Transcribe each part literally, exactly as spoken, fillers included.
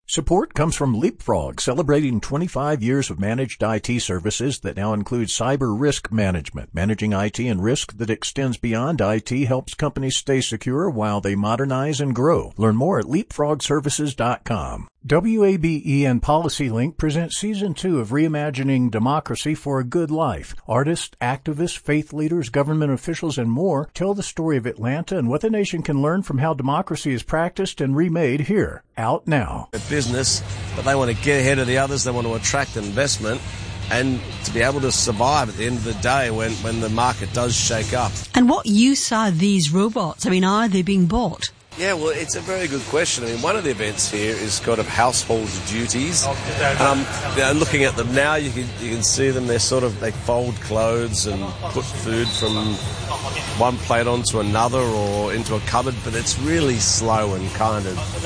Support comes from Leapfrog, celebrating twenty-five years of managed I T services that now include cyber risk management. Managing I T and risk that extends beyond I T helps companies stay secure while they modernize and grow. Learn more at leapfrog services dot com. W A B E and PolicyLink present Season two of Reimagining Democracy for a Good Life. Artists, activists, faith leaders, government officials, and more tell the story of Atlanta and what the nation can learn from how democracy is practiced and remade here. Out now. A business, but they want to get ahead of the others. They want to attract investment and to be able to survive at the end of the day when, when the market does shake up. And what use are these robots? I mean, are they being bought? Yeah, well, it's a very good question. I mean, one of the events here is kind of household duties. Um, you know, looking at them now, you can you can see them. They're sort of, they fold clothes and put food from one plate onto another or into a cupboard, but it's really slow and kind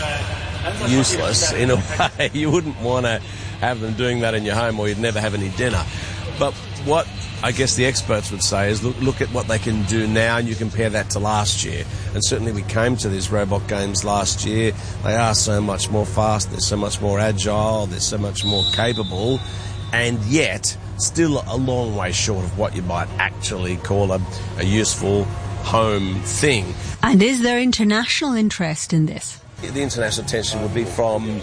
of useless in a way. You wouldn't want to have them doing that in your home or you'd never have any dinner. But what I guess the experts would say is look, look at what they can do now and you compare that to last year. And certainly we came to these robot games last year. They are so much more fast, they're so much more agile, they're so much more capable, and yet still a long way short of what you might actually call a, a useful home thing. And is there international interest in this? The international attention would be from,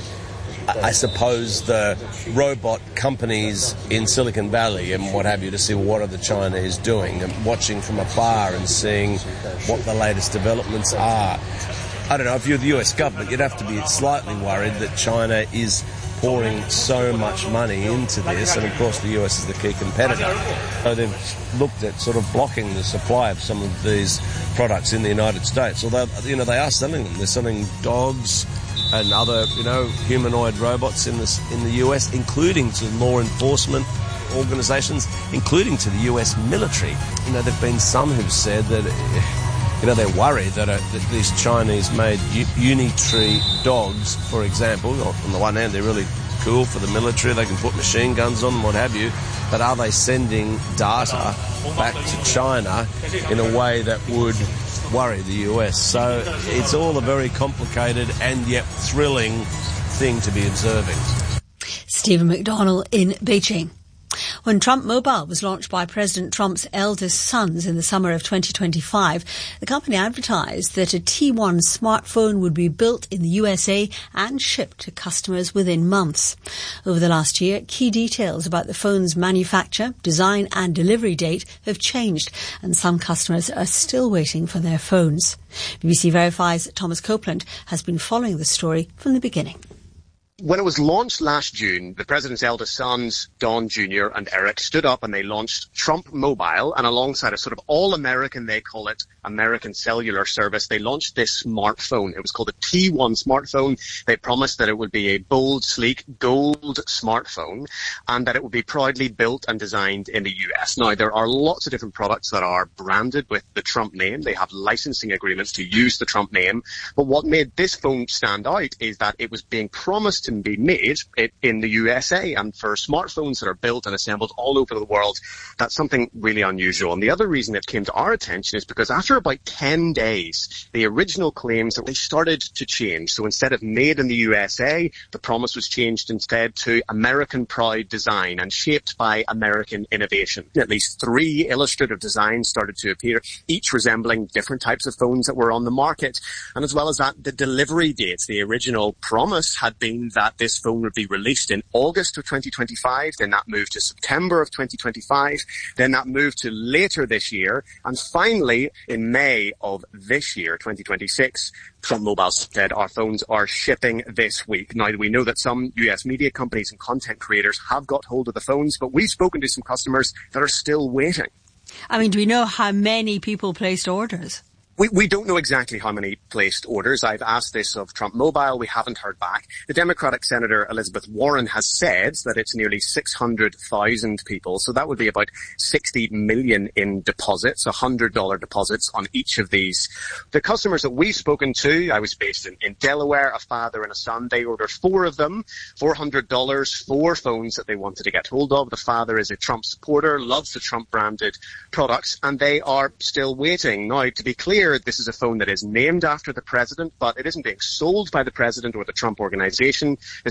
I suppose, the robot companies in Silicon Valley and what have you, to see what other China is doing and watching from afar and seeing what the latest developments are. I don't know, if you're the U S government, you'd have to be slightly worried that China is pouring so much money into this, and of course the U S is the key competitor. So they've looked at sort of blocking the supply of some of these products in the United States, although, you know, they are selling them. They're selling dogs and other, you know, humanoid robots in this in the U S, including to law enforcement organisations, including to the U S military. You know, there've been some who've said that, you know, they're worried that, uh, that these Chinese-made Unitree dogs, for example, on the one hand, they're really cool for the military. They can put machine guns on them, what have you. But are they sending data back to China in a way that would worry the U S? So it's all a very complicated and yet thrilling thing to be observing. Stephen McDonnell in Beijing. When Trump Mobile was launched by President Trump's eldest sons in the summer of twenty twenty-five, the company advertised that a T one smartphone would be built in the U S A and shipped to customers within months. Over the last year, key details about the phone's manufacture, design and delivery date have changed, and some customers are still waiting for their phones. B B C Verify's Thomas Copeland has been following the story from the beginning. When it was launched last June, the president's eldest sons, Don Junior and Eric, stood up and they launched Trump Mobile, and alongside a sort of all-American, they call it, American cellular service, they launched this smartphone. It was called a T one smartphone. They promised that it would be a bold, sleek, gold smartphone and that it would be proudly built and designed in the U S. Now, there are lots of different products that are branded with the Trump name. They have licensing agreements to use the Trump name. But what made this phone stand out is that it was being promised to be made in the U S A, and for smartphones that are built and assembled all over the world, that's something really unusual. And the other reason it came to our attention is because after about ten days, the original claims, they started to change. So instead of made in the U S A, the promise was changed instead to American proud design and shaped by American innovation. At least three illustrative designs started to appear, each resembling different types of phones that were on the market. And as well as that, the delivery dates. The original promise had been that that this phone would be released in August of twenty twenty-five, then that moved to September of twenty twenty-five, then that moved to later this year, and finally in May of this year, twenty twenty-six, Trump Mobile said our phones are shipping this week. Now, we know that some U S media companies and content creators have got hold of the phones, but we've spoken to some customers that are still waiting. I mean, do we know how many people placed orders? We, we don't know exactly how many placed orders. I've asked this of Trump Mobile. We haven't heard back. The Democratic Senator Elizabeth Warren has said that it's nearly six hundred thousand people. So that would be about sixty million in deposits, one hundred dollars deposits on each of these. The customers that we've spoken to, I was based in, in Delaware, a father and a son. They ordered four of them, four hundred dollars, four phones that they wanted to get hold of. The father is a Trump supporter, loves the Trump branded products, and they are still waiting. Now, to be clear, this is a phone that is named after the president, but it isn't being sold by the president or the Trump organization.